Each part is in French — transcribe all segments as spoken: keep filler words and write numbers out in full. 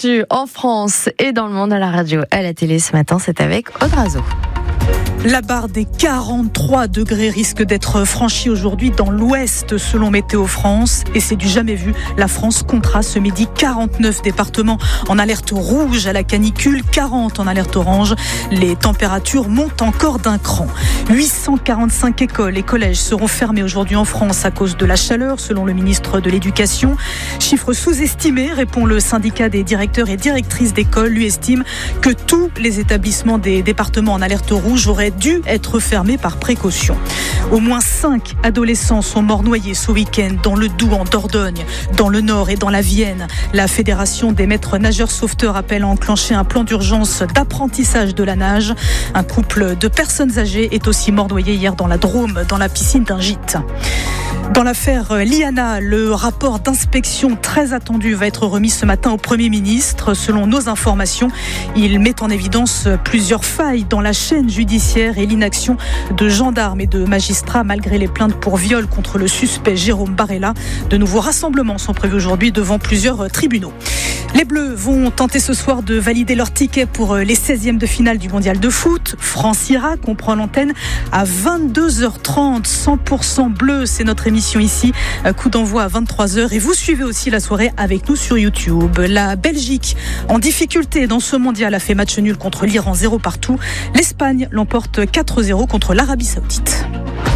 l'actu en France et dans le monde à la radio, à la télé ce matin, c'est avec Aude Razo. La barre des quarante-trois degrés risque d'être franchie aujourd'hui dans l'ouest selon Météo France et c'est du jamais vu. La France comptera ce midi quarante-neuf départements en alerte rouge à la canicule, quarante en alerte orange. Les températures montent encore d'un cran. huit cent quarante-cinq écoles et collèges seront fermés aujourd'hui en France à cause de la chaleur selon le ministre de l'Éducation. Chiffre sous-estimé, répond le syndicat des directeurs et directrices d'école. Lui estime que tous les établissements des départements en alerte rouge auraient dû être fermés par précaution. Au moins cinq adolescents sont morts noyés ce week-end dans le Doubs, en Dordogne, dans le Nord et dans la Vienne. La Fédération des maîtres nageurs sauveteurs appelle à enclencher un plan d'urgence d'apprentissage de la nage. Un couple de personnes âgées est aussi mort noyé hier dans la Drôme, dans la piscine d'un gîte. Dans l'affaire Liana, le rapport d'inspection très attendu va être remis ce matin au Premier ministre. Selon nos informations, il met en évidence plusieurs failles dans la chaîne judiciaire et l'inaction de gendarmes et de magistrats malgré les plaintes pour viol contre le suspect Jérôme Barella. De nouveaux rassemblements sont prévus aujourd'hui devant plusieurs tribunaux. Les Bleus vont tenter ce soir de valider leur ticket pour les seizièmes de finale du mondial de foot. France-Irak, on prend l'antenne à vingt-deux heures trente, cent pour cent bleu, c'est notre émission ici. Coup d'envoi à vingt-trois heures et vous suivez aussi la soirée avec nous sur YouTube. La Belgique, en difficulté dans ce mondial, a fait match nul contre l'Iran, zéro partout. L'Espagne l'emporte quatre zéro contre l'Arabie Saoudite.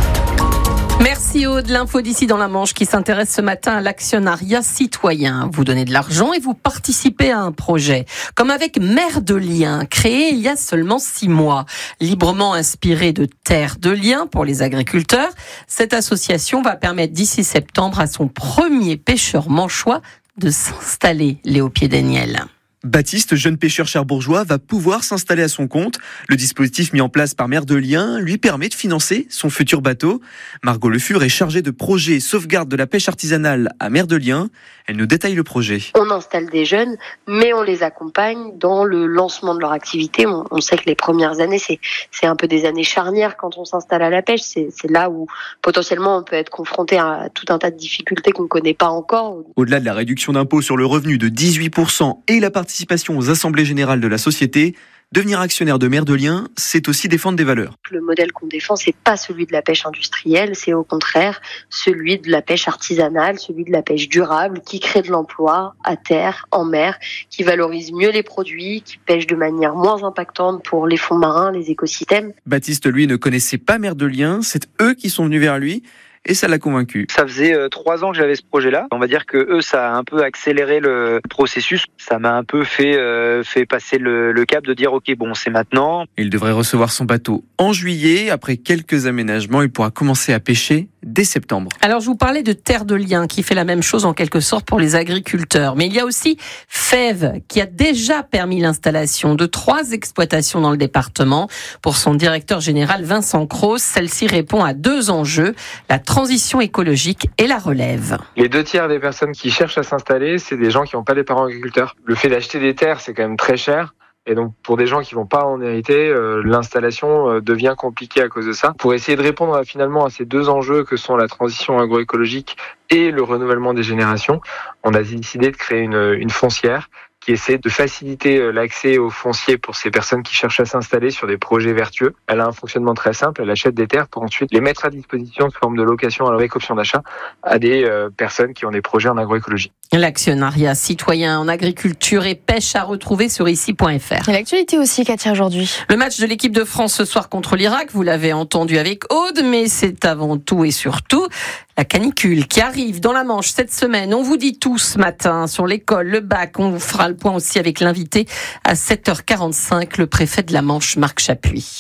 Merci Aude. L'info d'ici dans la Manche qui s'intéresse ce matin à l'actionnariat citoyen. Vous donnez de l'argent et vous participez à un projet. Comme avec Mère de Liens, créé il y a seulement six mois. Librement inspiré de Terre de Liens pour les agriculteurs, cette association va permettre d'ici septembre à son premier pêcheur manchois de s'installer, Léo Pied-Daniel. Baptiste, jeune pêcheur cherbourgeois, va pouvoir s'installer à son compte. Le dispositif mis en place par Mère de Liens lui permet de financer son futur bateau. Margot Le Fur est chargée de projet et sauvegarde de la pêche artisanale à Mère de Liens. Elle nous détaille le projet. On installe des jeunes, mais on les accompagne dans le lancement de leur activité. On, on sait que les premières années, c'est, c'est un peu des années charnières quand on s'installe à la pêche. C'est, c'est là où potentiellement on peut être confronté à tout un tas de difficultés qu'on ne connaît pas encore. Au-delà de la réduction d'impôt sur le revenu de dix-huit pour cent et la participation aux assemblées générales de la société, devenir actionnaire de Mère de Liens, c'est aussi défendre des valeurs. Le modèle qu'on défend, c'est pas celui de la pêche industrielle, c'est au contraire celui de la pêche artisanale, celui de la pêche durable, qui crée de l'emploi à terre, en mer, qui valorise mieux les produits, qui pêche de manière moins impactante pour les fonds marins, les écosystèmes. Baptiste, lui, ne connaissait pas Mère de Liens, c'est eux qui sont venus vers lui. Et ça l'a convaincu. Ça faisait euh, trois ans que j'avais ce projet-là. On va dire que eux, ça a un peu accéléré le processus. Ça m'a un peu fait euh, fait passer le, le cap de dire ok, bon, c'est maintenant. Il devrait recevoir son bateau en juillet. Après quelques aménagements, il pourra commencer à pêcher dès septembre. Alors, je vous parlais de Terre de Liens qui fait la même chose en quelque sorte pour les agriculteurs. Mais il y a aussi Fève qui a déjà permis l'installation de trois exploitations dans le département. Pour son directeur général Vincent Cros, celle-ci répond à deux enjeux, la transition écologique et la relève. Les deux tiers des personnes qui cherchent à s'installer, c'est des gens qui n'ont pas des parents agriculteurs. Le fait d'acheter des terres, c'est quand même très cher. Et donc, pour des gens qui vont pas en hériter, euh, l'installation euh, devient compliquée à cause de ça. Pour essayer de répondre à, finalement à ces deux enjeux que sont la transition agroécologique et le renouvellement des générations, on a décidé de créer une, une foncière qui essaie de faciliter l'accès au foncier pour ces personnes qui cherchent à s'installer sur des projets vertueux. Elle a un fonctionnement très simple, elle achète des terres pour ensuite les mettre à disposition sous forme de location avec option d'achat à des euh, personnes qui ont des projets en agroécologie. L'actionnariat citoyen en agriculture et pêche à retrouver sur ici point f r. Et l'actualité aussi, Katia, aujourd'hui. Le match de l'équipe de France ce soir contre l'Irak, vous l'avez entendu avec Aude, mais c'est avant tout et surtout la canicule qui arrive dans la Manche cette semaine. On vous dit tout ce matin sur l'école, le bac. On vous fera le point aussi avec l'invité à sept heures quarante-cinq, le préfet de la Manche, Marc Chapuis.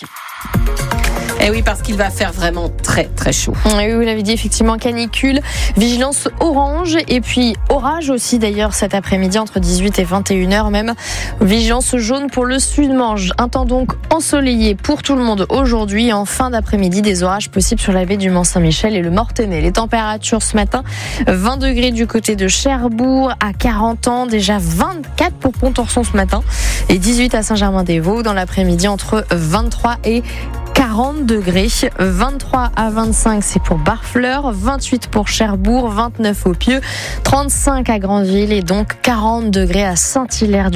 Eh oui, parce qu'il va faire vraiment très très chaud. Oui, vous l'avez dit, effectivement, canicule, vigilance orange et puis orage aussi d'ailleurs cet après-midi entre dix-huit et vingt et une heures même. Vigilance jaune pour le sud-Manche. Un temps donc ensoleillé pour tout le monde aujourd'hui. En fin d'après-midi, des orages possibles sur la baie du Mont-Saint-Michel et le Mortenay. Les températures ce matin, vingt degrés du côté de Cherbourg à quarante ans, déjà vingt-quatre pour Pontorson ce matin et dix-huit à Saint-Germain-des-Vaux. Dans l'après-midi, entre vingt-trois et quarante degrés, vingt-trois à vingt-cinq c'est pour Barfleur, vingt-huit pour Cherbourg, vingt-neuf au Pieux, trente-cinq à Grandville et donc quarante degrés à Saint-Hilaire.